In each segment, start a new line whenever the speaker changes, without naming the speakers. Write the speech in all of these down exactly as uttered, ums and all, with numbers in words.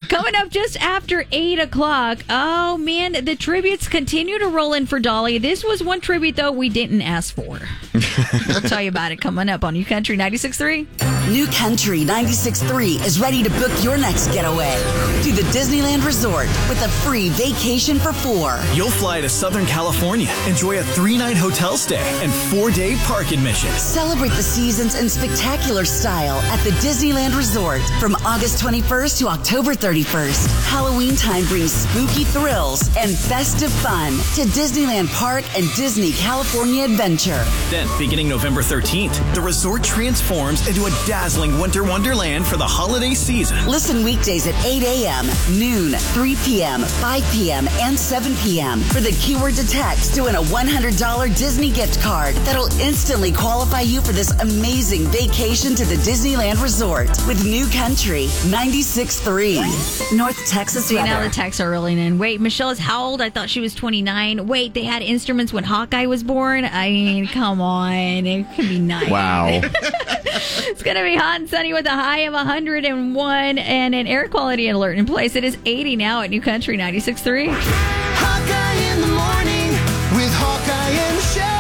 Coming up just after eight o'clock. Oh, man, the tributes continue to roll in for Dolly. This was one tribute, though, we didn't ask for. We'll tell you about it coming up on New Country ninety-six point three.
New Country ninety-six point three is ready to book your next getaway to the Disneyland Resort with a free vacation for four.
You'll fly to Southern California, enjoy a three-night hotel stay, and four-day park admission.
Celebrate the seasons in spectacular style at the Disneyland Resort from August twenty-first to October thirty-first. Halloween time brings spooky thrills and festive fun to Disneyland Park and Disney California Adventure.
Then, beginning November thirteenth, the resort transforms into a dazzling winter wonderland for the holiday season.
Listen weekdays at eight a.m., noon, three p.m., five p.m., and seven p.m. for the keyword to text to win a one hundred dollars Disney gift card that'll instantly qualify you for this amazing vacation to the Disneyland Resort with New Country ninety-six point three. North Texas
See,
weather.
now the texts are rolling in. Wait, Michelle is how old? I thought she was twenty-nine. Wait, they had instruments when Hawkeye was born? I mean, come on. It could be nice.
Wow.
It's going to be hot and sunny with a high of one hundred one and an air quality alert in place. It is eighty now at New Country ninety-six point three.
Hawkeye in the morning with Hawkeye and Michelle.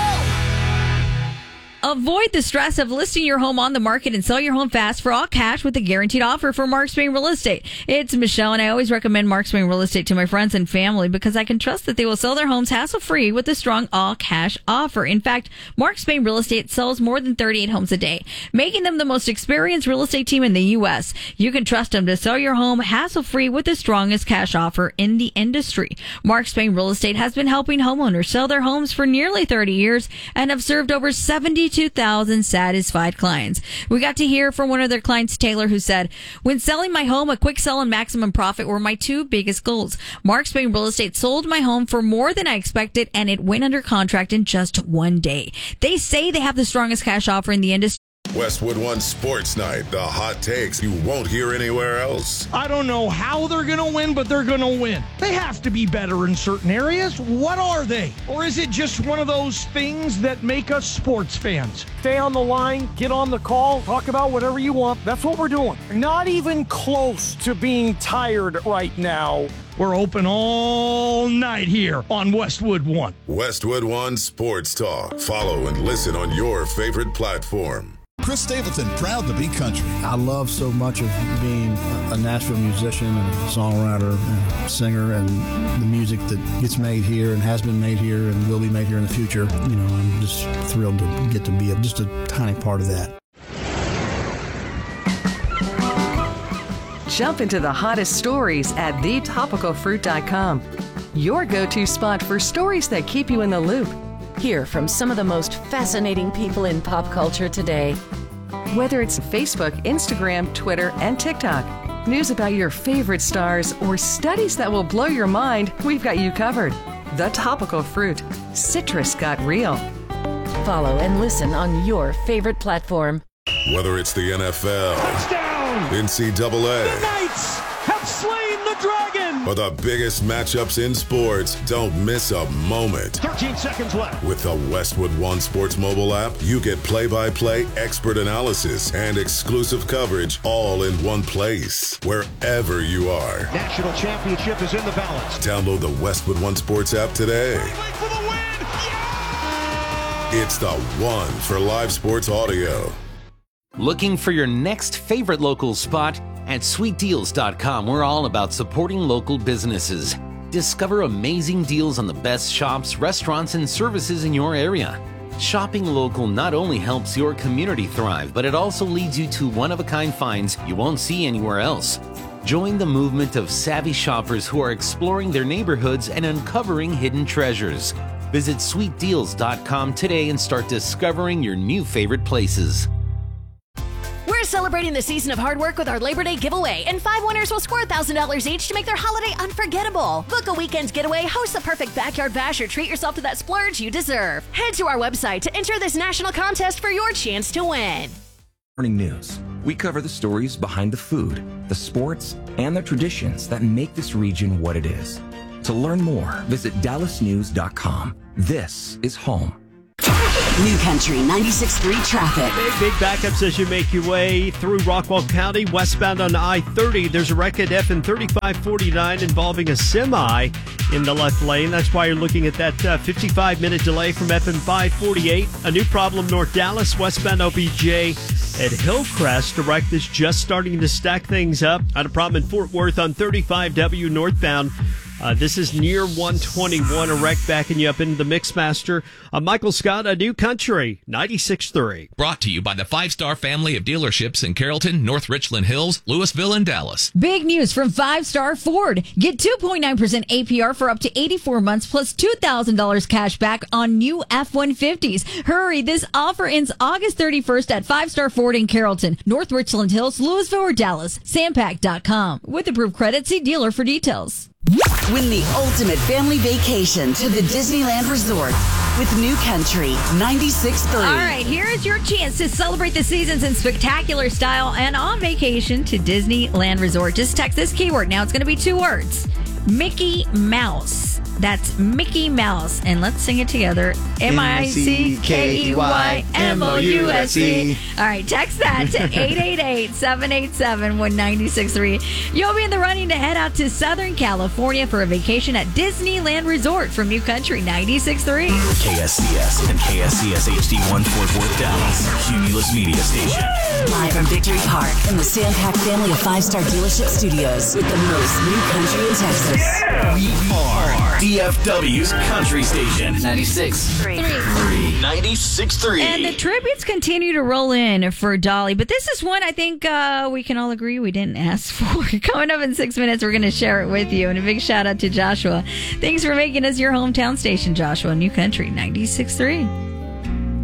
Avoid the stress of listing your home on the market and sell your home fast for all cash with a guaranteed offer from Mark Spain Real Estate. It's Michelle, and I always recommend Mark Spain Real Estate to my friends and family because I can trust that they will sell their homes hassle-free with a strong all-cash offer. In fact, Mark Spain Real Estate sells more than thirty-eight homes a day, making them the most experienced real estate team in the U S. You can trust them to sell your home hassle-free with the strongest cash offer in the industry. Mark Spain Real Estate has been helping homeowners sell their homes for nearly thirty years and have served over seventy-two thousand satisfied clients. We got to hear from one of their clients, Taylor, who said, when selling my home, a quick sell and maximum profit were my two biggest goals. Mark Spain Real Estate sold my home for more than I expected, and it went under contract in just one day. They say they have the strongest cash offer in the industry.
Westwood One Sports Night, the hot takes you won't hear anywhere else.
I don't know how they're going to win, but they're going to win. They have to be better in certain areas. What are they? Or is it just one of those things that make us sports fans? Stay on the line, get on the call, talk about whatever you want. That's what we're doing. Not even close to being tired right now. We're open all night here on Westwood One.
Westwood One Sports Talk. Follow and listen on your favorite platform.
Chris Stapleton, proud to be country.
I love so much of being a Nashville musician and a songwriter and a singer, and the music that gets made here and has been made here and will be made here in the future. You know, I'm just thrilled to get to be a, just a tiny part of that.
Jump into the hottest stories at the topical fruit dot com. Your go-to spot for stories that keep you in the loop.
Hear from some of the most fascinating people in pop culture today.
Whether it's Facebook, Instagram, Twitter, and TikTok, news about your favorite stars, or studies that will blow your mind, we've got you covered. The Topical Fruit. Citrus got real.
Follow and listen on your favorite platform.
Whether it's the N F L,
Touchdown!
N C double A,
The Knights have slain the dragon!
or the biggest matchups in sports, don't miss a moment.
thirteen seconds left.
With the Westwood One Sports mobile app, you get play-by-play expert analysis and exclusive coverage all in one place, wherever you are.
National championship is in the balance.
Download the Westwood One Sports app today.
For the win!
It's the one for live sports audio.
Looking for your next favorite local spot? At sweet deals dot com, we're all about supporting local businesses. Discover amazing deals on the best shops, restaurants, and services in your area. Shopping local not only helps your community thrive, but it also leads you to one-of-a-kind finds you won't see anywhere else. Join the movement of savvy shoppers who are exploring their neighborhoods and uncovering hidden treasures. Visit sweet deals dot com today and start discovering your new favorite places.
We're celebrating the season of hard work with our Labor Day giveaway, and five winners will score one thousand dollars each to make their holiday unforgettable. Book a weekend's getaway, host the perfect backyard bash, or treat yourself to that splurge you deserve. Head to our website to enter this national contest for your chance to win.
Morning News. We cover the stories behind the food, the sports, and the traditions that make this region what it is. To learn more, visit dallas news dot com. This is home.
New Country ninety-six point three traffic.
Big, big backups as you make your way through Rockwall County, westbound on I thirty. There's a wreck at F N thirty-five forty-nine involving a semi in the left lane. That's why you're looking at that uh, fifty-five minute delay from F N five forty-eight. A new problem north Dallas, westbound O B J at Hillcrest. A wreck that's just starting to stack things up. Had a problem in Fort Worth on thirty-five W northbound. Uh, this is near one twenty-one, a wreck backing you up into the Mixmaster. Uh, Michael Scott, A New Country, ninety-six point three.
Brought to you by the Five Star family of dealerships in Carrollton, North Richland Hills, Louisville, and Dallas.
Big news from Five Star Ford. Get two point nine percent A P R for up to eighty-four months plus two thousand dollars cash back on new F one fifties. Hurry, this offer ends August thirty-first at Five Star Ford in Carrollton, North Richland Hills, Louisville, or Dallas. Sampac dot com. With approved credit, see dealer for details.
Win the ultimate family vacation to the Disneyland Resort with New Country ninety-six point three.
All right, here is your chance to celebrate the seasons in spectacular style and on vacation to Disneyland Resort. Just text this keyword. Now it's going to be two words. Mickey Mouse. That's Mickey Mouse. And let's sing it together. M I C K E Y M O U S E. All right, text that to eight eight eight, seven eight seven, one nine six three. You'll be in the running to head out to Southern California for a vacation at Disneyland Resort from New Country ninety-six point three.
K S C S and K S C S H D one Fort Worth, Dallas. Cumulus Media Station.
Live from Victory Park in the Sampac family of five-star dealership studios with the most New Country in Texas.
Yeah. We are D F W's Country Station. ninety-six point three. ninety-six point three.
And the tributes continue to roll in for Dolly, but this is one I think uh, we can all agree we didn't ask for. Coming up in six minutes, we're going to share it with you. And a big shout out to Joshua. Thanks for making us your hometown station, Joshua. New Country ninety-six point three.